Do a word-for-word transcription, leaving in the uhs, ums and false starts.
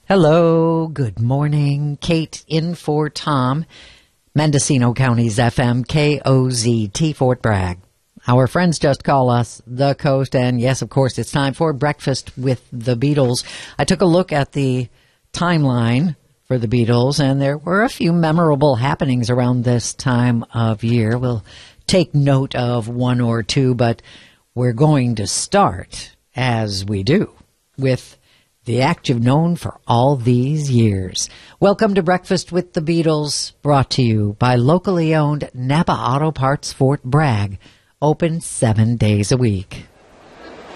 Hello, good morning. Kate in for Tom. Mendocino County's F M K O Z T, Fort Bragg. Our friends just call us the Coast, and yes, of course, it's time for Breakfast with the Beatles. I took a look at the timeline for the Beatles, and there were a few memorable happenings around this time of year. We'll take note of one or two, but we're going to start, as we do, with the act you've known for all these years. Welcome to Breakfast with the Beatles, brought to you by locally owned Napa Auto Parts Fort Bragg, open seven days a week.